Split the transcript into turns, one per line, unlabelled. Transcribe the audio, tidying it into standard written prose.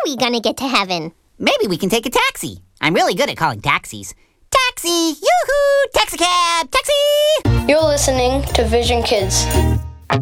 we gonna get to heaven?
Maybe we can take a taxi. I'm really good at calling taxis. Taxi! Yoo-hoo! Taxi cab! Taxi!
You're listening to Vision Kids.